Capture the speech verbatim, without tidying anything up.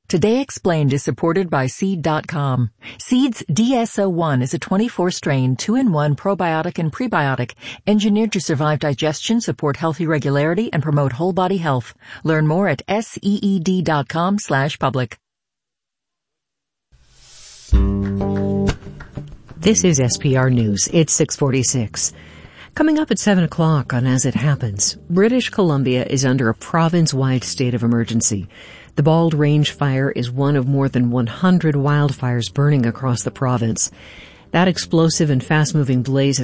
Today Explained is supported by Seed dot com. Seed's D S O one is a twenty-four strain, two in one probiotic and prebiotic, engineered to survive digestion, support healthy regularity, and promote whole body health. Learn more at seed dot com slash public. This is S P R News. It's six forty-six. Coming up at seven o'clock on As It Happens, British Columbia is under a province-wide state of emergency. The Bald Range Fire is one of more than one hundred wildfires burning across the province. That explosive and fast-moving blaze